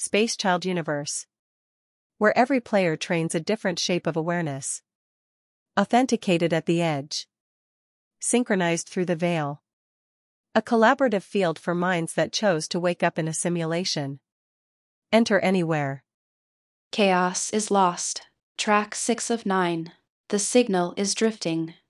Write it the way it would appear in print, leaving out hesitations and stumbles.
Space Child Universe, where every player trains a different shape of awareness. Authenticated at the edge. Synchronized through the veil. A collaborative field for minds that chose to wake up in a simulation. Enter anywhere. Chaos is lost. Track 6 of 9. The signal is drifting.